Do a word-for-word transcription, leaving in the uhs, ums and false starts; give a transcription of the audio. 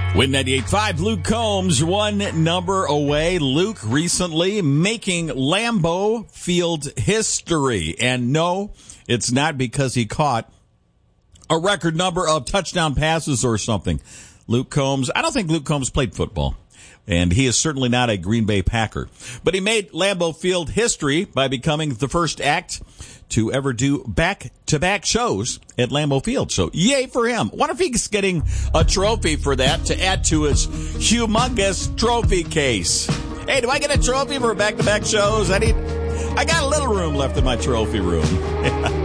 Win ninety-eight point five, Luke Combs, one number away. Luke recently making Lambeau Field history. And no, it's not because he caught a record number of touchdown passes or something. Luke Combs, I don't think Luke Combs played football. And he is certainly not a Green Bay Packer. But he made Lambeau Field history by becoming the first act to ever do back-to-back shows at Lambeau Field. So, yay for him. Wonder if he's getting a trophy for that to add to his humongous trophy case. Hey, do I get a trophy for back-to-back shows? I need, I got a little room left in my trophy room.